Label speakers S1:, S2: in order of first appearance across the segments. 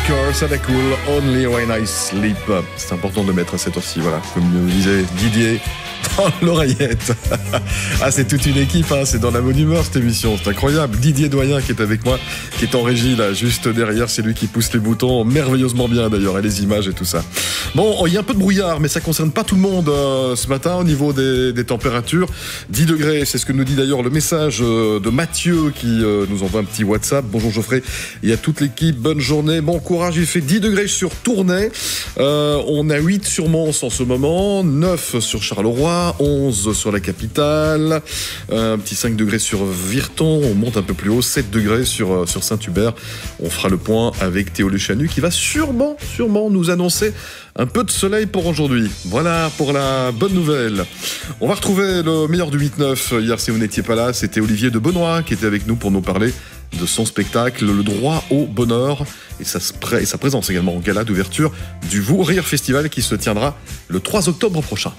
S1: Walker, ça va cool, Only When I Sleep. C'est important de mettre à cette heure-ci, voilà, comme me disait Didier dans l'oreillette. Ah, c'est toute une équipe, hein, c'est dans la bonne humeur cette émission, c'est incroyable. Didier Doyen qui est avec moi, qui est en régie là, juste derrière, c'est lui qui pousse les boutons merveilleusement bien d'ailleurs, et les images et tout ça. Bon, il y a un peu de brouillard, mais ça concerne pas tout le monde ce matin au niveau des températures. 10 degrés, c'est ce que nous dit d'ailleurs le message de Mathieu qui nous envoie un petit WhatsApp. Bonjour Geoffrey, il y a toute l'équipe, bonne journée, bon courage. Il fait 10 degrés sur Tournai, on a 8 sur Mons en ce moment, 9 sur Charleroi, 11 sur la capitale, un petit 5 degrés sur Virton, on monte un peu plus haut, 7 degrés sur Saint-Hubert. On fera le point avec Théo Le Chanu qui va sûrement nous annoncer un peu de soleil pour aujourd'hui. Voilà pour la bonne nouvelle. On va retrouver le meilleur du 8-9. Hier, si vous n'étiez pas là, c'était Olivier de Benoît qui était avec nous pour nous parler de son spectacle Le Droit au Bonheur et sa présence également en gala d'ouverture du Vous Rire Festival qui se tiendra le 3 octobre prochain.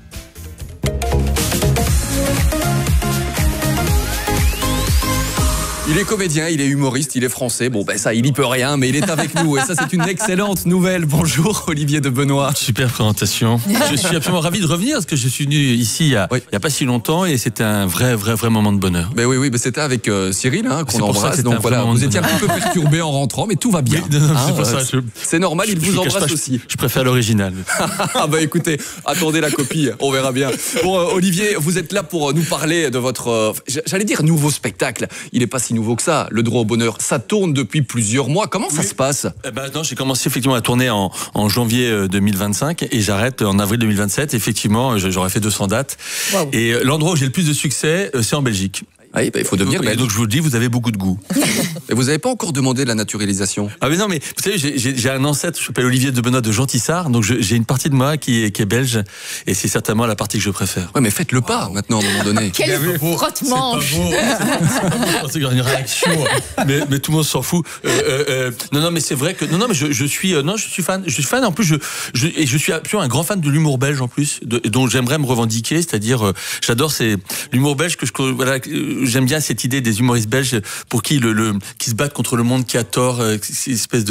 S2: Il est comédien, il est humoriste, il est français. Bon, ben ça, il y peut rien, mais il est avec nous. Et ça, c'est une excellente nouvelle. Bonjour, Olivier de Benoît.
S3: Super présentation. Je suis absolument ravi de revenir parce que je suis venu ici il y a pas si longtemps et c'était un vrai moment de bonheur.
S2: Ben oui, c'était avec Cyril qu'on embrasse. Donc voilà, vous étiez un peu perturbé en rentrant, mais tout va bien.
S3: Oui, c'est pour ça.
S2: C'est normal, il vous embrasse aussi.
S3: Je préfère l'original.
S2: Ah bah écoutez, attendez la copie, on verra bien. Bon, Olivier, vous êtes là pour nous parler de votre, j'allais dire nouveau spectacle. Il est pas si nouveau que ça, Le Droit au Bonheur. Ça tourne depuis plusieurs mois. Comment ça se passe ?
S3: Non, j'ai commencé effectivement à tourner en janvier 2025 et j'arrête en avril 2027. Effectivement, j'aurais fait 200 dates. Wow. Et l'endroit où j'ai le plus de succès, c'est en Belgique.
S2: Ah oui, il faut devenir belge.
S3: Donc je vous le dis, vous avez beaucoup de goût.
S2: Et vous n'avez pas encore demandé de la naturalisation ?
S3: Ah mais non, mais vous savez, j'ai un ancêtre, je m'appelle Olivier de Benoît de Gentissart, donc j'ai une partie de moi qui est belge, et c'est certainement la partie que je préfère.
S2: Ouais, mais faites le pas maintenant à un moment donné.
S4: Quel frottement.
S3: C'est qu'il y a une réaction, mais tout le monde s'en fout. Non, mais c'est vrai que mais je suis fan. En plus, je suis absolument un grand fan de l'humour belge en plus, dont j'aimerais me revendiquer, c'est-à-dire j'adore l'humour belge j'aime bien cette idée des humoristes belges pour qui se battent contre le monde qui a tort, cette espèce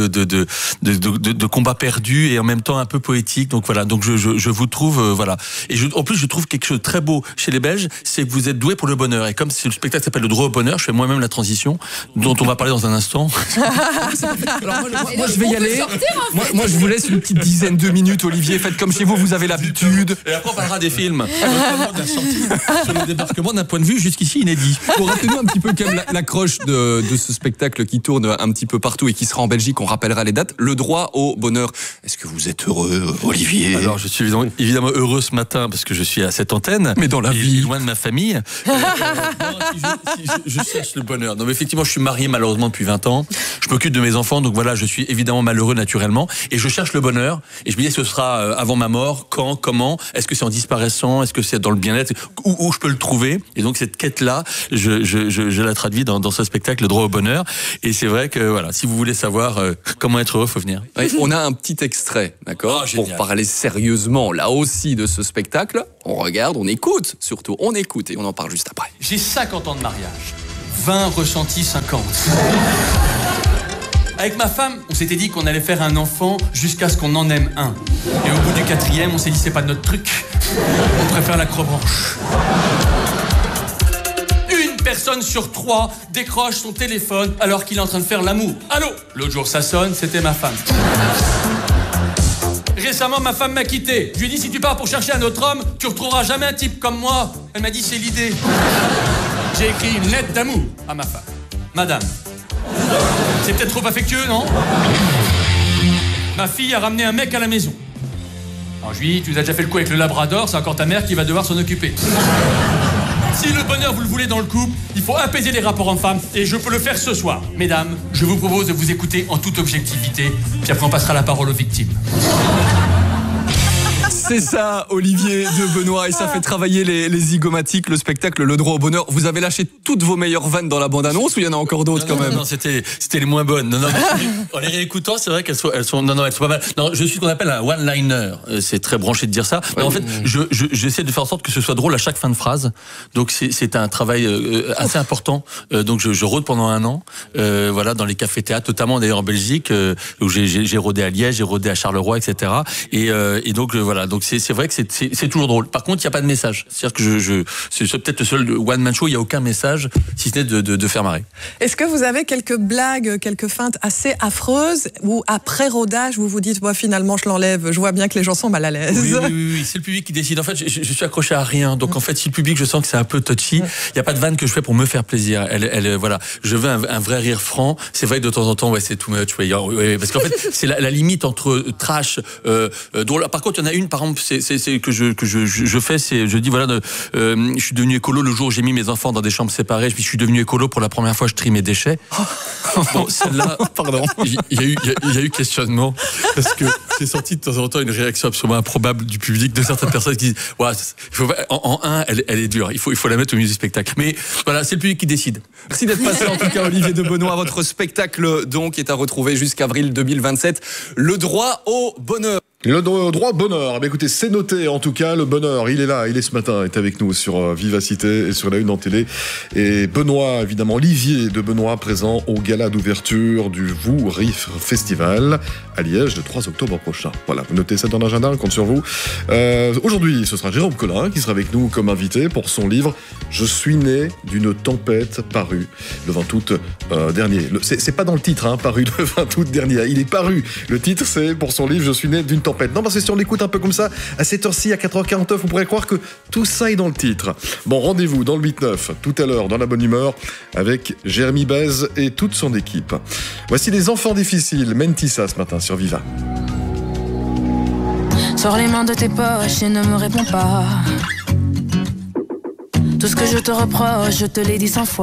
S3: de combat perdu et en même temps un peu poétique. Donc voilà, donc je vous trouve voilà. Et en plus je trouve quelque chose de très beau chez les Belges, c'est que vous êtes doués pour le bonheur. Et comme le spectacle s'appelle Le Droit au Bonheur, je fais moi-même la transition dont on va parler dans un instant.
S2: Alors moi je vais y aller. Moi je vous laisse une petite dizaine de minutes, Olivier. Faites comme chez vous, vous avez l'habitude.
S3: Et après on parlera des films. Notamment de la sortie sur le débarquement d'un point de vue jusqu'ici inédit.
S2: Pour rappelez-nous un petit peu quand même l'accroche de ce spectacle qui tourne un petit peu partout et qui sera en Belgique, on rappellera les dates. Le Droit au Bonheur. Est-ce que vous êtes heureux, Olivier ?
S3: Alors je suis évidemment heureux ce matin parce que je suis à cette antenne.
S2: Mais dans la vie,
S3: loin de ma famille. Je cherche le bonheur. Non mais effectivement je suis marié malheureusement depuis 20 ans. Je m'occupe de mes enfants, donc voilà, je suis évidemment malheureux naturellement. Et je cherche le bonheur. Et je me dis, ce sera avant ma mort, quand, comment ? Est-ce que c'est en disparaissant ? Est-ce que c'est dans le bien-être ? Où je peux le trouver ? Et donc cette quête-là, je la traduis dans ce spectacle, Le Droit au Bonheur. Et c'est vrai que voilà, si vous voulez savoir comment être heureux, faut venir.
S2: Ouais, on a un petit extrait, d'accord, pour parler sérieusement là aussi de ce spectacle. On regarde, on écoute, surtout, on écoute et on en parle juste après.
S5: J'ai 50 ans de mariage, 20 ressentis 50. Avec ma femme, on s'était dit qu'on allait faire un enfant jusqu'à ce qu'on en aime un. Et au bout du 4e, on s'est dit c'est pas notre truc. On préfère l'acrobranche. Personne sur 3 décroche son téléphone alors qu'il est en train de faire l'amour. Allô ? L'autre jour, ça sonne, c'était ma femme. Récemment, ma femme m'a quitté. Je lui ai dit, si tu pars pour chercher un autre homme, tu retrouveras jamais un type comme moi. Elle m'a dit, c'est l'idée. J'ai écrit une lettre d'amour à ma femme. Madame, c'est peut-être trop affectueux, non ? Ma fille a ramené un mec à la maison. Alors je lui ai dit, tu as déjà fait le coup avec le labrador, c'est encore ta mère qui va devoir s'en occuper. Si le bonheur, vous le voulez dans le couple, il faut apaiser les rapports hommes-femmes. Et je peux le faire ce soir. Mesdames, je vous propose de vous écouter en toute objectivité. Puis après, on passera la parole aux victimes.
S2: C'est ça, Olivier de Benoît, et ça fait travailler les zygomatiques, le spectacle Le Droit au Bonheur. Vous avez lâché toutes vos meilleures vannes dans la bande-annonce ou il y en a encore d'autres quand même?
S3: Non, c'était les moins bonnes. Non, en les réécoutant, c'est vrai qu'elles sont pas mal. Non, je suis ce qu'on appelle un one-liner. C'est très branché de dire ça. Mais en fait, j'essaie de faire en sorte que ce soit drôle à chaque fin de phrase. Donc c'est un travail assez important. Donc je rôde pendant 1 an, voilà, dans les cafés-théâtres, notamment d'ailleurs en Belgique, où j'ai rôdé à Liège, j'ai rôdé à Charleroi, etc. Et donc voilà, donc c'est vrai que c'est toujours drôle. Par contre, il n'y a pas de message. C'est-à-dire que c'est peut-être le seul one-man show, il n'y a aucun message, si ce n'est de faire marrer.
S4: Est-ce que vous avez quelques blagues, quelques feintes assez affreuses, ou après rodage, vous vous dites, finalement, je l'enlève, je vois bien que les gens sont mal à l'aise?
S3: Oui, c'est le public qui décide. En fait, je suis accroché à rien. Donc en fait, si le public, je sens que c'est un peu touchy, il n'y a pas de vanne que je fais pour me faire plaisir. Voilà, je veux un vrai rire franc. C'est vrai que de temps en temps, c'est too much. Parce qu'en fait, c'est la limite entre trash, drôle. Par contre, il y en a une, par exemple, c'est que je fais, c'est, je dis, voilà, je suis devenu écolo le jour où j'ai mis mes enfants dans des chambres séparées. Je suis devenu écolo pour la première fois, je trie mes déchets. Bon, celle-là, pardon, il y a eu questionnement, parce que c'est sorti de temps en temps une réaction absolument improbable du public, de certaines personnes qui disent, ouais, en un, elle est dure, il faut la mettre au milieu du spectacle. Mais voilà, c'est le public qui décide.
S2: Merci d'être passé en tout cas, Olivier de Benoît. Votre spectacle donc est à retrouver jusqu'à avril 2027. Le droit au bonheur.
S1: Le droit au bonheur. Écoutez, c'est noté en tout cas. Le bonheur, il est là, il est ce matin, est avec nous sur Vivacité et sur la Une en télé. Et Benoît, évidemment, Olivier de Benoît, présent au gala d'ouverture du Vous Rire Festival à Liège le 3 octobre prochain. Voilà, vous notez ça dans l'agenda, on compte sur vous. Aujourd'hui, ce sera Jérôme Collin qui sera avec nous comme invité pour son livre « Je suis né d'une tempête » paru le 20 août dernier. C'est pas dans le titre, paru le 20 août dernier. Il est paru. Le titre, c'est pour son livre « Je suis né d'une tempête ». Non, parce que si on l'écoute un peu comme ça, à cette heure-ci, à 4h49, on pourrait croire que tout ça est dans le titre. Bon, rendez-vous dans le 8-9, tout à l'heure, dans la bonne humeur, avec Jérémy Bez et toute son équipe. Voici les enfants difficiles, Mentissa ce matin sur Viva.
S6: Sors les mains de tes poches et ne me réponds pas. Tout ce que je te reproche, je te l'ai dit 100 fois.